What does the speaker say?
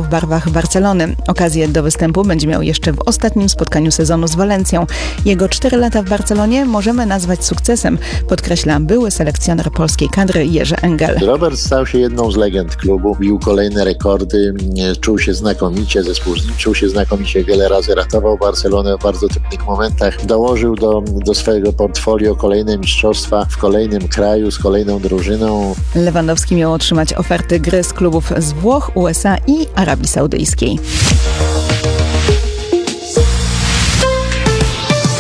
w barwach Barcelony. Okazję do występu będzie miał jeszcze w ostatnim spotkaniu sezonu z Walencją. Jego 4 lata w Barcelonie możemy nazwać sukcesem, podkreśla były selekcjoner polskiej kadry Jerzy Engel. Robert stał się jedną z legend klubu, bił kolejne rekordy, czuł się znakomicie, zespół z nim czuł się znakomicie, wiele razy ratował Barcelonę w bardzo trudnych momentach, dołożył do swojego portfolio kolejne mistrzostwa w kolejnym kraju, z kolejną drużyną. Lewandowski miał otrzymać oferty gry z klubów z Włoch, USA i Arabii Saudyjskiej.